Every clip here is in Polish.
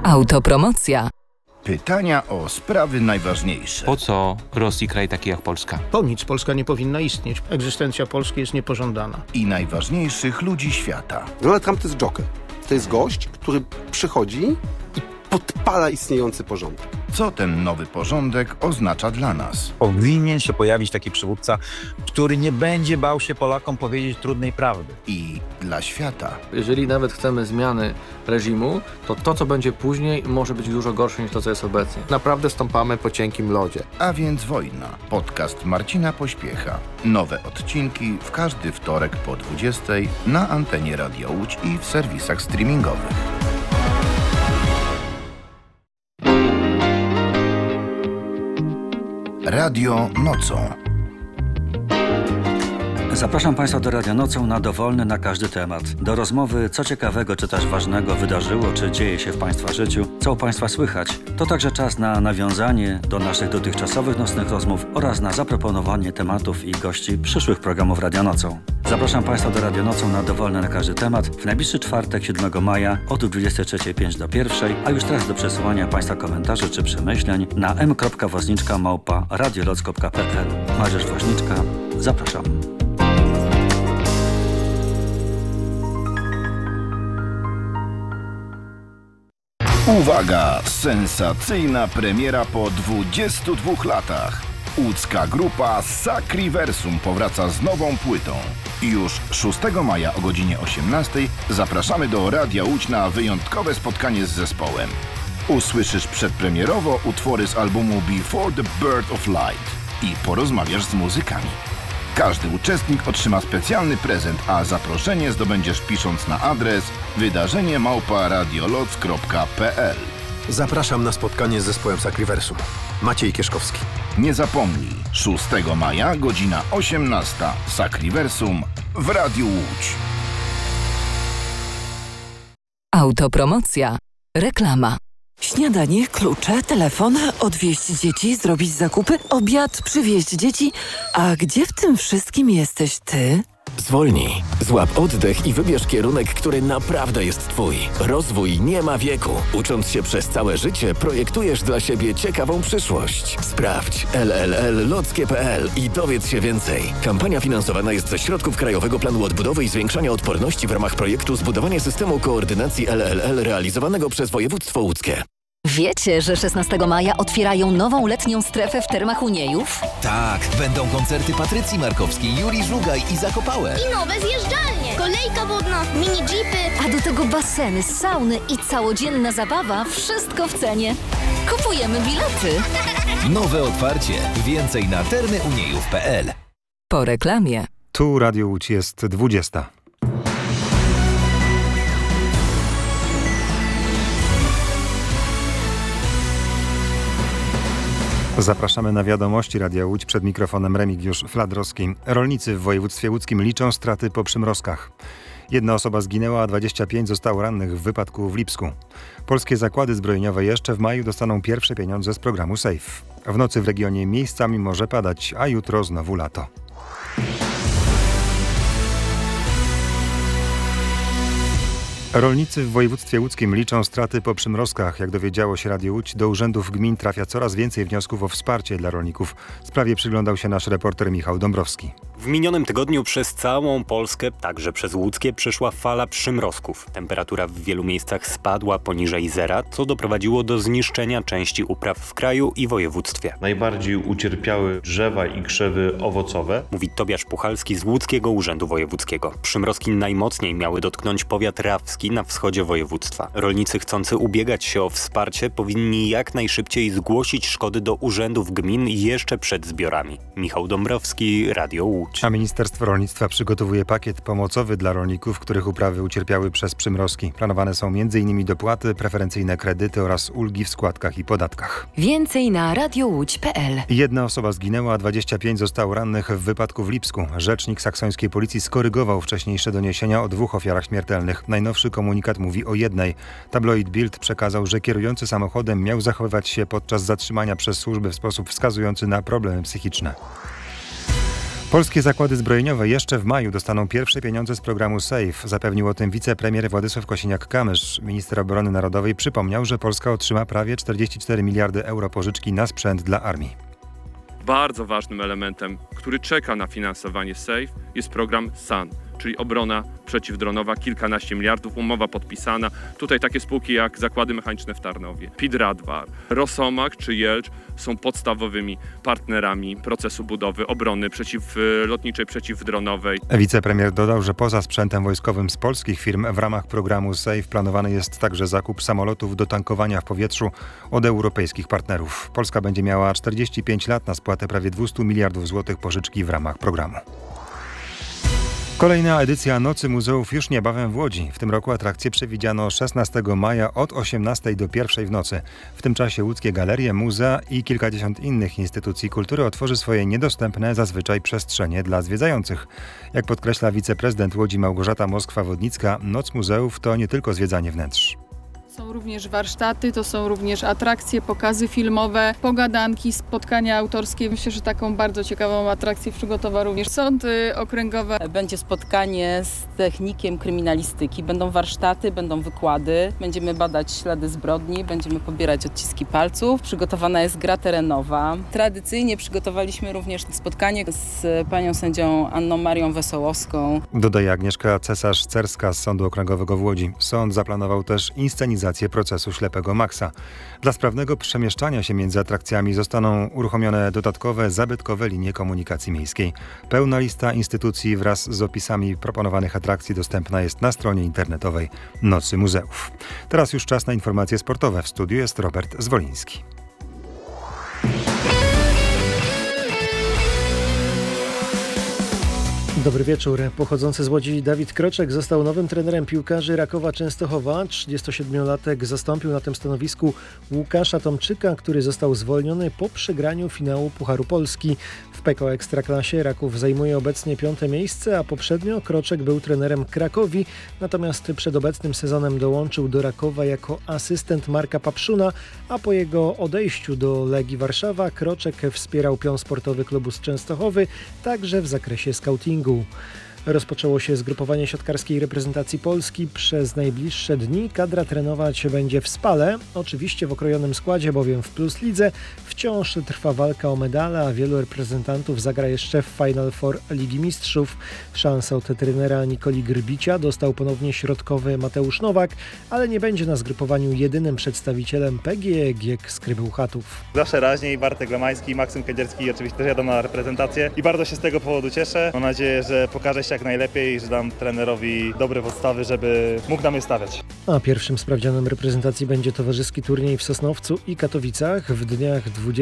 Autopromocja. Pytania o sprawy najważniejsze. Po co Rosji kraj taki jak Polska? Po nic Polska nie powinna istnieć. Egzystencja Polski jest niepożądana. I najważniejszych ludzi świata. Donald Trump to jest joker. To jest gość, który przychodzi i podpala istniejący porządek. Co ten nowy porządek oznacza dla nas? Powinien się pojawić taki przywódca, który nie będzie bał się Polakom powiedzieć trudnej prawdy. I dla świata. Jeżeli nawet chcemy zmiany reżimu, to co będzie później może być dużo gorsze niż to, co jest obecnie. Naprawdę stąpamy po cienkim lodzie. A więc wojna. Podcast Marcina Pośpiecha. Nowe odcinki w każdy wtorek po 20:00 na antenie Radio Łódź i w serwisach streamingowych. Radio Nocą. Zapraszam Państwa do Radia Nocą na dowolny na każdy temat. Do rozmowy, co ciekawego czy też ważnego wydarzyło, czy dzieje się w Państwa życiu, co u Państwa słychać. To także czas na nawiązanie do naszych dotychczasowych nocnych rozmów oraz na zaproponowanie tematów i gości przyszłych programów Radia Nocą. Zapraszam Państwa do Radia Nocą na dowolny na każdy temat w najbliższy czwartek 7 maja od 23:05 do 1:00, a już teraz do przesyłania Państwa komentarzy czy przemyśleń na m.woźniczka@radioloc.pl. Mariusz Woźniczka, zapraszam. Uwaga! Sensacyjna premiera po 22 latach. Łódzka grupa Sacriversum powraca z nową płytą. I już 6 maja o godzinie 18:00 zapraszamy do Radia Łódź na wyjątkowe spotkanie z zespołem. Usłyszysz przedpremierowo utwory z albumu Before the Birth of Light i porozmawiasz z muzykami. Każdy uczestnik otrzyma specjalny prezent, a zaproszenie zdobędziesz pisząc na adres wydarzenie@radioloc.pl. Zapraszam na spotkanie z zespołem Sacriversum. Maciej Kieszkowski. Nie zapomnij, 6 maja, godzina 18:00. Sacriversum w Radiu Łódź. Autopromocja. Reklama. Śniadanie, klucze, telefon, odwieźć dzieci, zrobić zakupy, obiad, przywieźć dzieci. A gdzie w tym wszystkim jesteś ty? Zwolnij, złap oddech i wybierz kierunek, który naprawdę jest twój. Rozwój nie ma wieku. Ucząc się przez całe życie, projektujesz dla siebie ciekawą przyszłość. Sprawdź LLL.lockie.pl i dowiedz się więcej. Kampania finansowana jest ze środków Krajowego Planu Odbudowy i Zwiększania Odporności w ramach projektu Zbudowanie systemu koordynacji LLL realizowanego przez województwo łódzkie. Wiecie, że 16 maja otwierają nową letnią strefę w Termach Uniejów? Tak, będą koncerty Patrycji Markowskiej, Julii Żugaj i Zakopałe. I nowe zjeżdżalnie, kolejka wodna, mini jeepy. A do tego baseny, sauny i całodzienna zabawa, wszystko w cenie. Kupujemy bilety. Nowe otwarcie. Więcej na termyuniejów.pl. Po reklamie. Tu Radio Łódź jest 20:00. Zapraszamy na wiadomości Radia Łódź, przed mikrofonem Remigiusz Fladrowski. Rolnicy w województwie łódzkim liczą straty po przymrozkach. 1 osoba zginęła, a 25 zostało rannych w wypadku w Lipsku. Polskie zakłady zbrojeniowe jeszcze w maju dostaną pierwsze pieniądze z programu SAFE. W nocy w regionie miejscami może padać, a jutro znowu lato. Rolnicy w województwie łódzkim liczą straty po przymrozkach. Jak dowiedziało się Radio Łódź, do urzędów gmin trafia coraz więcej wniosków o wsparcie dla rolników. Sprawie przyglądał się nasz reporter Michał Dąbrowski. W minionym tygodniu przez całą Polskę, także przez Łódzkie, przeszła fala przymrozków. Temperatura w wielu miejscach spadła poniżej zera, co doprowadziło do zniszczenia części upraw w kraju i województwie. Najbardziej ucierpiały drzewa i krzewy owocowe. Mówi Tobiasz Puchalski z Łódzkiego Urzędu Wojewódzkiego. Przymrozki najmocniej miały dotknąć powiat rawski na wschodzie województwa. Rolnicy chcący ubiegać się o wsparcie powinni jak najszybciej zgłosić szkody do urzędów gmin jeszcze przed zbiorami. Michał Dąbrowski, Radio Łódź. A Ministerstwo Rolnictwa przygotowuje pakiet pomocowy dla rolników, których uprawy ucierpiały przez przymrozki. Planowane są m.in. dopłaty, preferencyjne kredyty oraz ulgi w składkach i podatkach. Więcej na radiowódź.pl. 1 osoba zginęła, a 25 zostało rannych w wypadku w Lipsku. Rzecznik saksońskiej policji skorygował wcześniejsze doniesienia o 2 ofiarach śmiertelnych. Najnowszy komunikat mówi o 1. Tabloid Bild przekazał, że kierujący samochodem miał zachowywać się podczas zatrzymania przez służby w sposób wskazujący na problemy psychiczne. Polskie zakłady zbrojeniowe jeszcze w maju dostaną pierwsze pieniądze z programu SAFE. Zapewnił o tym wicepremier Władysław Kosiniak-Kamysz. Minister Obrony Narodowej przypomniał, że Polska otrzyma prawie 44 miliardy euro pożyczki na sprzęt dla armii. Bardzo ważnym elementem, który czeka na finansowanie SAFE, jest program SAN, czyli obrona przeciwdronowa, kilkanaście miliardów, umowa podpisana. Tutaj takie spółki jak Zakłady Mechaniczne w Tarnowie, Pidradwar, Rosomak czy Jelcz są podstawowymi partnerami procesu budowy obrony przeciwlotniczej, przeciwdronowej. Wicepremier dodał, że poza sprzętem wojskowym z polskich firm w ramach programu SAFE planowany jest także zakup samolotów do tankowania w powietrzu od europejskich partnerów. Polska będzie miała 45 lat na spłatę prawie 200 miliardów złotych pożyczki w ramach programu. Kolejna edycja Nocy Muzeów już niebawem w Łodzi. W tym roku atrakcje przewidziano 16 maja od 18 do 1 w nocy. W tym czasie łódzkie galerie, muzea i kilkadziesiąt innych instytucji kultury otworzy swoje niedostępne zazwyczaj przestrzenie dla zwiedzających. Jak podkreśla wiceprezydent Łodzi Małgorzata Moskwa-Wodnicka, Noc Muzeów to nie tylko zwiedzanie wnętrz. Są również warsztaty, to są również atrakcje, pokazy filmowe, pogadanki, spotkania autorskie. Myślę, że taką bardzo ciekawą atrakcję przygotował również Sąd Okręgowy. Będzie spotkanie z technikiem kryminalistyki, będą warsztaty, będą wykłady, będziemy badać ślady zbrodni, będziemy pobierać odciski palców. Przygotowana jest gra terenowa. Tradycyjnie przygotowaliśmy również spotkanie z panią sędzią Anną Marią Wesołowską. Dodaje Agnieszka Cesarz-Cerska z Sądu Okręgowego w Łodzi. Sąd zaplanował też inscenizację procesu Ślepego Maxa. Dla sprawnego przemieszczania się między atrakcjami zostaną uruchomione dodatkowe, zabytkowe linie komunikacji miejskiej. Pełna lista instytucji wraz z opisami proponowanych atrakcji dostępna jest na stronie internetowej Nocy Muzeów. Teraz już czas na informacje sportowe. W studiu jest Robert Zwoliński. Dobry wieczór. Pochodzący z Łodzi Dawid Kroczek został nowym trenerem piłkarzy Rakowa Częstochowa. 37-latek zastąpił na tym stanowisku Łukasza Tomczyka, który został zwolniony po przegraniu finału Pucharu Polski. W PKO Ekstraklasie Raków zajmuje obecnie 5. miejsce, a poprzednio Kroczek był trenerem Krakowi, natomiast przed obecnym sezonem dołączył do Rakowa jako asystent Marka Papszuna, a po jego odejściu do Legii Warszawa Kroczek wspierał pion sportowy klubu z Częstochowy, także w zakresie skautingu. Rozpoczęło się zgrupowanie siatkarskiej reprezentacji Polski. Przez najbliższe dni kadra trenować będzie w Spale, oczywiście w okrojonym składzie, bowiem w Plus Lidze wciąż trwa walka o medale, a wielu reprezentantów zagra jeszcze w Final Four Ligi Mistrzów. Szansę od trenera Nikoli Grbicia dostał ponownie środkowy Mateusz Nowak, ale nie będzie na zgrupowaniu jedynym przedstawicielem PGE z Krybełchatów. Zawsze raźniej Bartek Lemański, Maksym Kędzierski oczywiście też jadą na reprezentację i bardzo się z tego powodu cieszę. Mam nadzieję, że pokaże się jak najlepiej i że dam trenerowi dobre podstawy, żeby mógł nam je stawiać. A pierwszym sprawdzianem reprezentacji będzie towarzyski turniej w Sosnowcu i Katowicach w dniach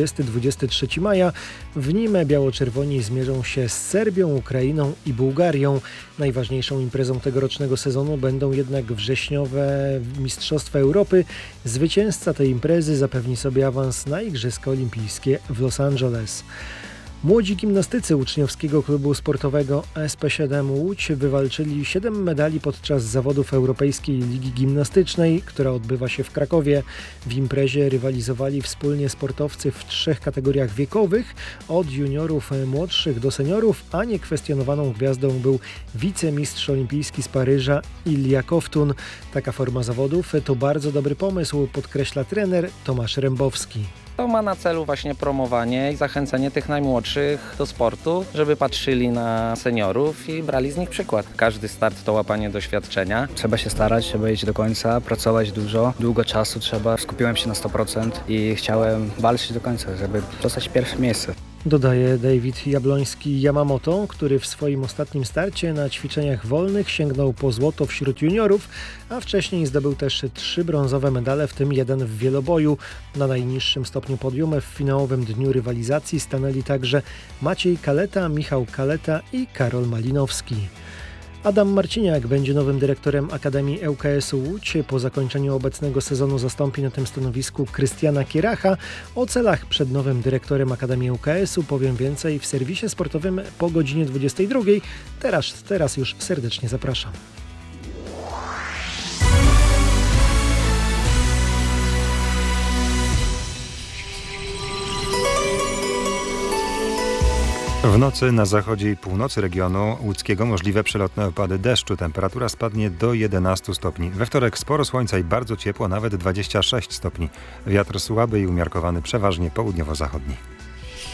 20-23 maja. W nim biało-czerwoni zmierzą się z Serbią, Ukrainą i Bułgarią. Najważniejszą imprezą tegorocznego sezonu będą jednak wrześniowe Mistrzostwa Europy. Zwycięzca tej imprezy zapewni sobie awans na Igrzyska Olimpijskie w Los Angeles. Młodzi gimnastycy uczniowskiego klubu sportowego SP7 Łódź wywalczyli 7 medali podczas zawodów Europejskiej Ligi Gimnastycznej, która odbywa się w Krakowie. W imprezie rywalizowali wspólnie sportowcy w 3 kategoriach wiekowych, od juniorów młodszych do seniorów, a niekwestionowaną gwiazdą był wicemistrz olimpijski z Paryża Ilja Koftun. Taka forma zawodów to bardzo dobry pomysł, podkreśla trener Tomasz Rębowski. To ma na celu właśnie promowanie i zachęcenie tych najmłodszych do sportu, żeby patrzyli na seniorów i brali z nich przykład. Każdy start to łapanie doświadczenia. Trzeba się starać, trzeba iść do końca, pracować długo czasu trzeba. Skupiłem się na 100% i chciałem walczyć do końca, żeby dostać pierwsze miejsce. Dodaje David Jabloński-Yamamoto, który w swoim ostatnim starcie na ćwiczeniach wolnych sięgnął po złoto wśród juniorów, a wcześniej zdobył też 3 brązowe medale, w tym 1 w wieloboju. Na najniższym stopniu podium w finałowym dniu rywalizacji stanęli także Maciej Kaleta, Michał Kaleta i Karol Malinowski. Adam Marciniak będzie nowym dyrektorem Akademii ŁKS-u Łódź. Po zakończeniu obecnego sezonu zastąpi na tym stanowisku Krystiana Kieracha. O celach przed nowym dyrektorem Akademii ŁKS-u powiem więcej w serwisie sportowym po godzinie 22. Teraz już serdecznie zapraszam. W nocy na zachodzie i północy regionu łódzkiego możliwe przelotne opady deszczu. Temperatura spadnie do 11 stopni. We wtorek sporo słońca i bardzo ciepło, nawet 26 stopni. Wiatr słaby i umiarkowany, przeważnie południowo-zachodni.